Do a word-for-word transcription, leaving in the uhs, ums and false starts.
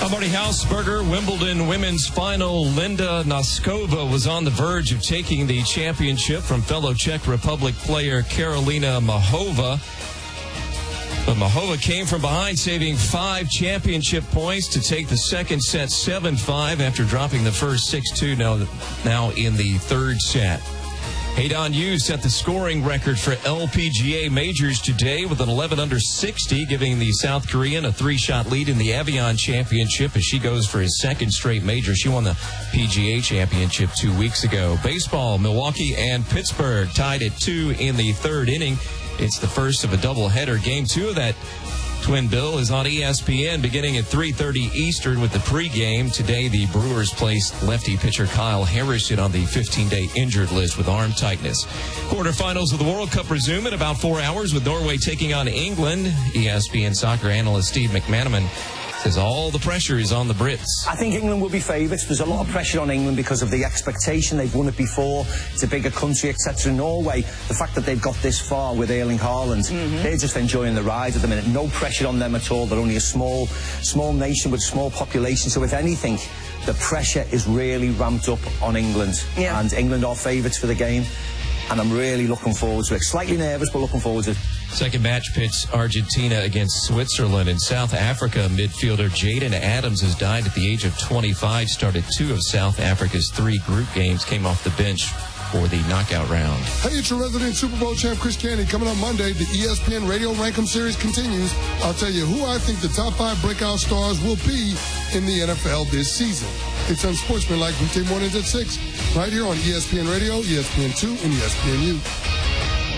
I'm Marty Hausberger. Wimbledon women's final. Linda Noskova was on the verge of taking the championship from fellow Czech Republic player Karolina Mahova. But Mahova came from behind, saving five championship points to take the second set seven five after dropping the first six two now, now in the third set. Haydon Yu set the scoring record for L P G A majors today with an eleven under sixty, giving the South Korean a three-shot lead in the Evian Championship as she goes for his second straight major. She won the P G A Championship two weeks ago. Baseball, Milwaukee and Pittsburgh tied at two in the third inning. It's the first of a doubleheader. Game two of that twin bill is on E S P N beginning at three thirty Eastern with the pregame. Today, the Brewers placed lefty pitcher Kyle Harrison on the fifteen-day injured list with arm tightness. Quarterfinals of the World Cup resume in about four hours with Norway taking on England. E S P N soccer analyst Steve McManaman says all the pressure is on the Brits. I think England will be favourites. There's a lot of pressure on England because of the expectation. They've won it before. It's a bigger country, et cetera. Norway, the fact that they've got this far with Erling Haaland, mm-hmm. they're just enjoying the ride at the minute. No pressure on them at all. They're only a small, small nation with a small population. So if anything, the pressure is really ramped up on England. Yeah. And England are favourites for the game. And I'm really looking forward to it. Slightly nervous, but looking forward to it. Second match pits Argentina against Switzerland. In South Africa, midfielder Jaden Adams has died at the age of twenty-five, started two of South Africa's three group games, came off the bench for the knockout round. Hey, it's your resident Super Bowl champ, Chris Candy. Coming up Monday, the E S P N Radio Rankem Series continues. I'll tell you who I think the top five breakout stars will be in the N F L this season. It's Unsportsmanlike weekday mornings at six, right here on E S P N Radio, E S P N two, and E S P N U.